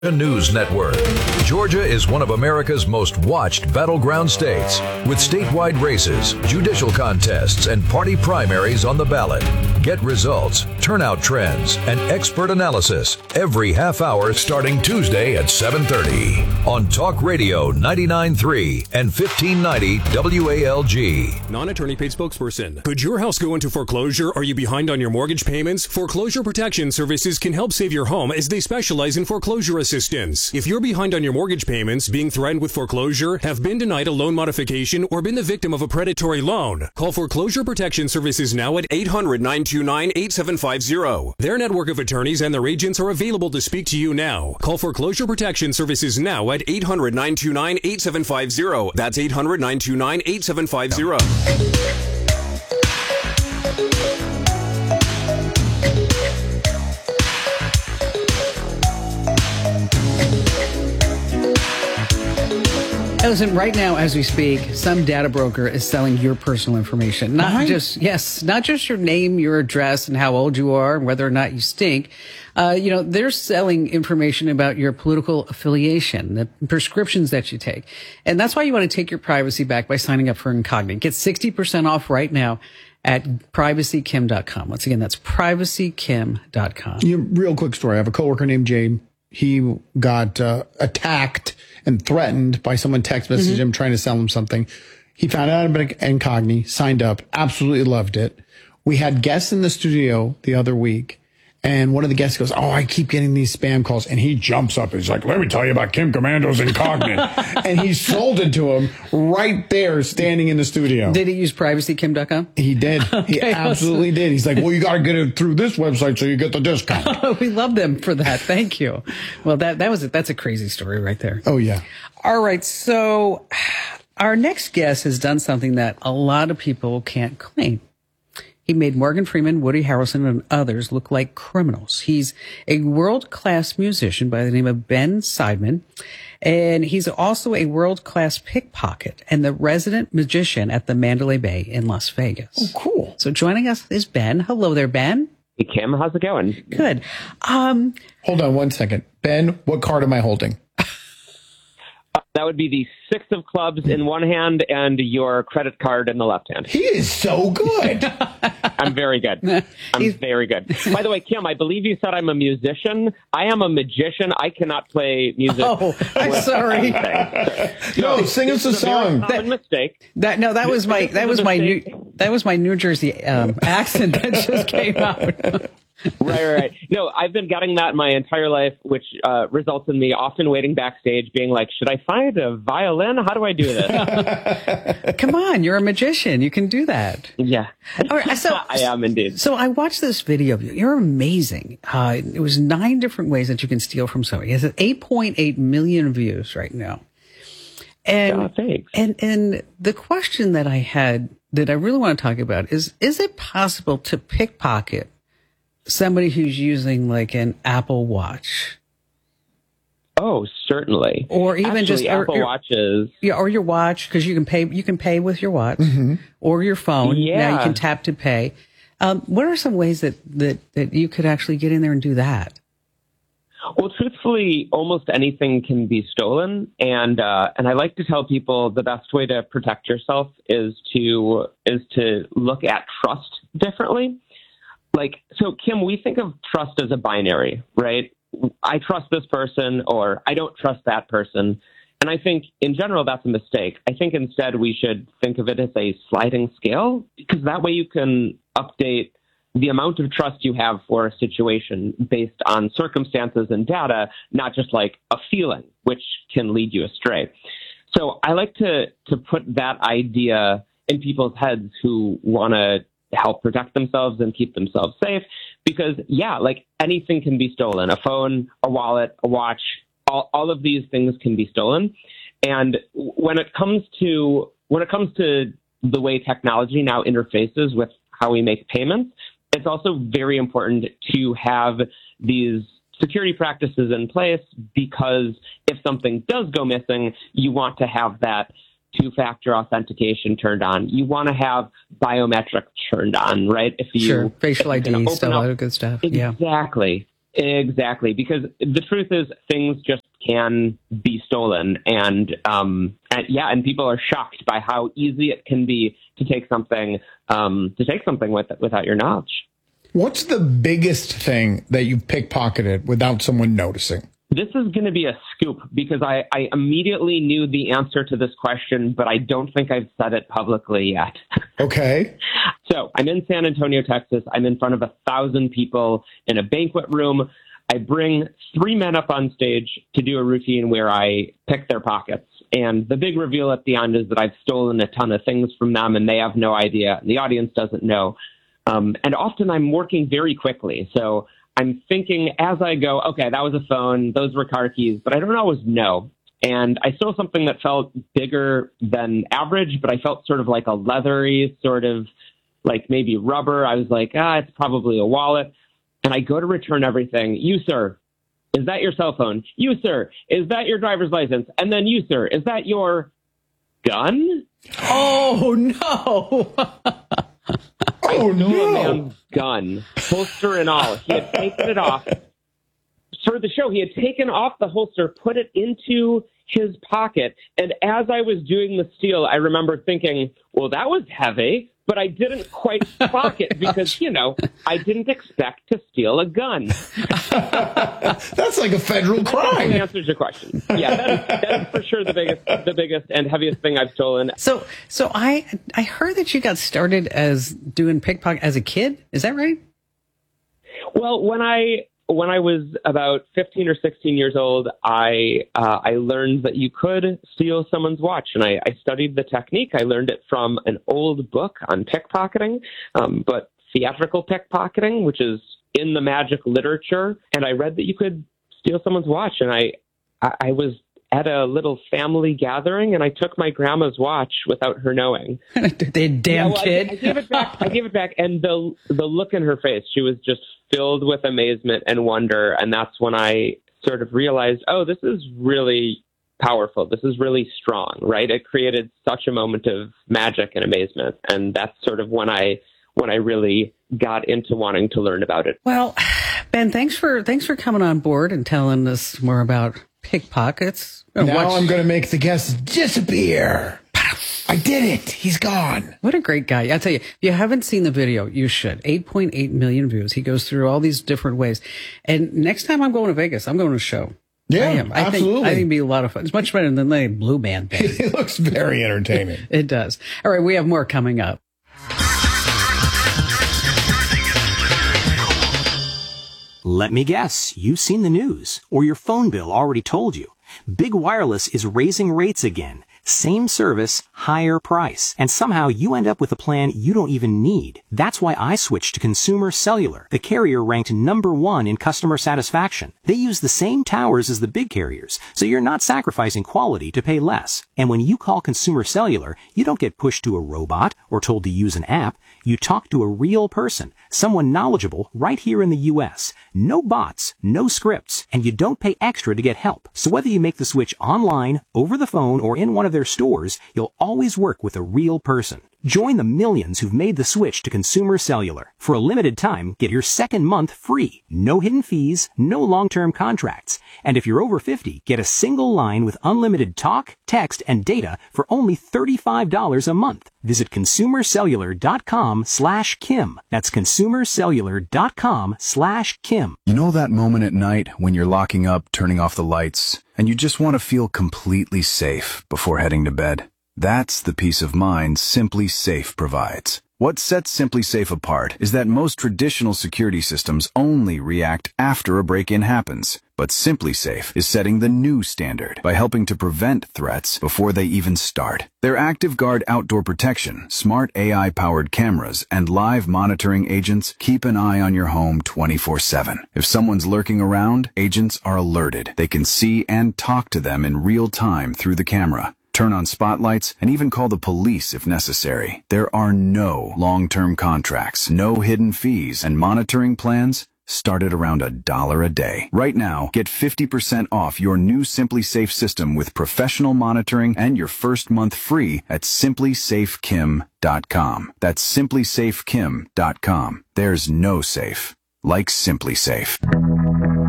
News Network. Georgia is one of America's most watched battleground states, with statewide races, judicial contests, and party primaries on the ballot. Get results, turnout trends, and expert analysis every half hour starting Tuesday at 7:30 on Talk Radio 99.3 and 1590 WALG. Non-attorney paid spokesperson. Could your house go into foreclosure? Are you behind on your mortgage payments? Foreclosure Protection Services can help save your home as they specialize in foreclosure assistance. If you're behind on your mortgage payments, being threatened with foreclosure, have been denied a loan modification, or been the victim of a predatory loan, call Foreclosure Protection Services now at 800-929-8750. Their network of attorneys and their agents are available to speak to you now. Call Foreclosure Protection Services now at 800-929-8750. That's 800-929-8750. Listen, right now, as we speak, some data broker is selling your personal information. Not just your name, your address, and how old you are, and whether or not you stink. They're selling information about your political affiliation, the prescriptions that you take. And that's why you want to take your privacy back by signing up for Incogni. Get 60% off right now at privacykim.com. Once again, that's privacykim.com. Real quick story. I have a coworker named Jade. He got attacked and threatened by someone text messaging him trying to sell him something. He found out about Incogni, signed up, absolutely loved it. We had guests in the studio the other week, and one of the guests goes, "Oh, I keep getting these spam calls." And he jumps up. He's like, "Let me tell you about Kim Comando's Incogni." And he sold it to him right there, standing in the studio. Did he use privacykim.com? He did. Okay, he absolutely did. He's like, "Well, you got to get it through this website so you get the discount." We love them for that. Thank you. Well, that's a crazy story right there. Oh, yeah. All right. So our next guest has done something that a lot of people can't claim. He made Morgan Freeman, Woody Harrelson, and others look like criminals. He's a world-class musician by the name of Ben Seidman, and he's also a world-class pickpocket and the resident magician at the Mandalay Bay in Las Vegas. Oh, cool. So joining us is Ben. Hello there, Ben. Hey, Kim. How's it going? Good. Hold on one second. Ben, what card am I holding? That would be the six of clubs in one hand and your credit card in the left hand. He is so good. I'm very good. I'm very good. By the way, Kim, I believe you said I'm a musician. I am a magician. I cannot play music. Oh, I'm sorry. No, sing us a song. Common mistake. That was my New Jersey accent that just came out. Right. No, I've been getting that my entire life, which results in me often waiting backstage being like, should I find a violin? How do I do this? Come on, you're a magician. You can do that. Yeah. All right, so I am indeed. So I watched this video of you. You're amazing. It was 9 different ways that you can steal from somebody. It has 8.8 million views right now. And, thanks. And the question that I had that I really want to talk about is it possible to pickpocket somebody who's using like an Apple Watch? Oh, certainly. Or even actually, just Apple Watches. Yeah, or your watch, because you can pay with your watch, or your phone. Yeah. Now you can tap to pay. What are some ways that you could actually get in there and do that? Well, truthfully, almost anything can be stolen, and I like to tell people the best way to protect yourself is to look at trust differently. Like, so Kim, we think of trust as a binary, right? I trust this person or I don't trust that person. And I think in general, that's a mistake. I think instead we should think of it as a sliding scale, because that way you can update the amount of trust you have for a situation based on circumstances and data, not just like a feeling, which can lead you astray. So I like to put that idea in people's heads who want to help protect themselves and keep themselves safe, because like anything can be stolen. A phone, a wallet, a watch, all of these things can be stolen. And when it comes to the way technology now interfaces with how we make payments, it's also very important to have these security practices in place, because if something does go missing, you want to have that two-factor authentication turned on. You want to have biometric turned on, right? If you facial ID, stuff, all that good stuff. Exactly. Exactly, because the truth is things just can be stolen, and people are shocked by how easy it can be to take something without your knowledge. What's the biggest thing that you've pickpocketed without someone noticing? This is going to be a scoop because I immediately knew the answer to this question, but I don't think I've said it publicly yet. Okay. So I'm in San Antonio, Texas. I'm in front of 1,000 people in a banquet room. I bring 3 men up on stage to do a routine where I pick their pockets. And the big reveal at the end is that I've stolen a ton of things from them and they have no idea. The audience doesn't know. And often I'm working very quickly. So I'm thinking as I go, okay, that was a phone, those were car keys, but I don't always know. And I stole something that felt bigger than average, but I felt sort of like a leathery, sort of like maybe rubber. I was like, it's probably a wallet. And I go to return everything. You, sir, is that your cell phone? You, sir, is that your driver's license? And then you, sir, is that your gun? Oh, no. Oh, no. A man's gun, holster and all. He had taken it off. For the show, he had taken off the holster, put it into his pocket. And as I was doing the steal, I remember thinking, well, that was heavy, but I didn't quite clock it because, I didn't expect to steal a gun. That's like a federal crime. That answers your question. Yeah, that is for sure the biggest and heaviest thing I've stolen. So I heard that you got started as doing pickpocket as a kid. Is that right? Well, when I was about 15 or 16 years old, I learned that you could steal someone's watch, and I studied the technique. I learned it from an old book on pickpocketing, but theatrical pickpocketing, which is in the magic literature. And I read that you could steal someone's watch, and I was at a little family gathering, and I took my grandma's watch without her knowing. Damn kid. I gave it back, and the look in her face, she was just filled with amazement and wonder, and that's when I sort of realized, oh, this is really powerful. This is really strong, right? It created such a moment of magic and amazement, and that's sort of when I really got into wanting to learn about it. Well, Ben, thanks for coming on board and telling us more about pickpockets. Now I'm going to make the guest disappear. I did it. He's gone. What a great guy. I tell you, if you haven't seen the video, you should. 8.8 million views. He goes through all these different ways. And next time I'm going to Vegas, I'm going to a show. Yeah, I am. absolutely. I think it'd be a lot of fun. It's much better than the Blue Band thing. It looks very entertaining. It does. All right, we have more coming up. Let me guess, you've seen the news, or your phone bill already told you. Big Wireless is raising rates again. Same service, higher price. And somehow you end up with a plan you don't even need. That's why I switched to Consumer Cellular, the carrier ranked #1 in customer satisfaction. They use the same towers as the big carriers, so you're not sacrificing quality to pay less. And when you call Consumer Cellular, you don't get pushed to a robot or told to use an app. You talk to a real person, someone knowledgeable right here in the U.S. No bots, no scripts, and you don't pay extra to get help. So whether you make the switch online, over the phone, or in one of their stores, you'll always work with a real person. Join the millions who've made the switch to Consumer Cellular. For a limited time, get your second month free. No hidden fees, no long-term contracts. And if you're over 50, get a single line with unlimited talk, text, and data for only $35 a month. Visit consumercellular.com/Kim. That's consumercellular.com/Kim. You know that moment at night when you're locking up, turning off the lights, and you just want to feel completely safe before heading to bed? That's the peace of mind Simply Safe provides. What sets Simply Safe apart is that most traditional security systems only react after a break-in happens. But Simply Safe is setting the new standard by helping to prevent threats before they even start. Their ActiveGuard outdoor protection, smart AI-powered cameras, and live monitoring agents keep an eye on your home 24/7. If someone's lurking around, agents are alerted. They can see and talk to them in real time through the camera. Turn on spotlights, and even call the police if necessary. There are no long-term contracts, no hidden fees, and monitoring plans start at around $1 a day. Right now, get 50% off your new Simply Safe system with professional monitoring and your first month free at simplysafekim.com. That's simplysafekim.com. There's no safe like Simply Safe.